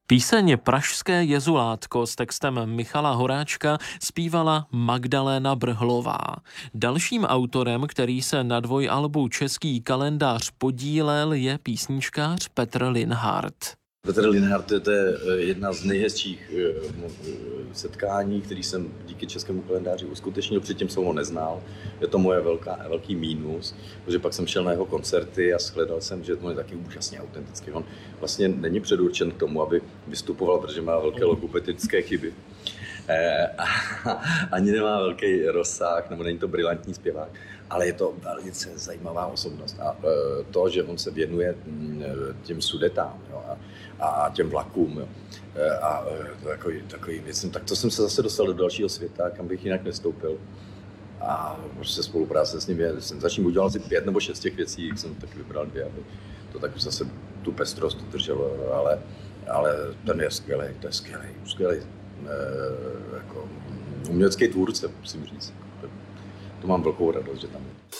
Píseň Pražské jezulátko s textem Michala Horáčka zpívala Magdaléna Brhlová. Dalším autorem, který se na dvojalbu Český kalendář podílel, je písničkář Petr Linhart. Petr Linhart, to je jedna z nejhezčích setkání, který jsem díky Českému kalendáři uskutečnil, předtím jsem ho neznal. Je to moje velký mínus, protože pak jsem šel na jeho koncerty a shledal jsem, že to je taky úžasně autentický. On vlastně není předurčen k tomu, aby vystupoval, protože má velké logopedické chyby. Ani nemá velký rozsah, nebo není to brilantní zpěvák, ale je to velice zajímavá osobnost. A to, že on se věnuje těm Sudetám, jo, a těm vlakům, jo, a takovým věcem, tak to jsem se zase dostal do dalšího světa, kam bych jinak nestoupil. A prostě spolupráce s ním jsem začal udělal asi 5 nebo 6 těch věcí, jsem taky vybral 2, aby to tak zase tu pestrost udrželo, ale ten je skvělý, skvělý jako umělecký tvůrce, musím říct. To mám velkou radost, že tam je.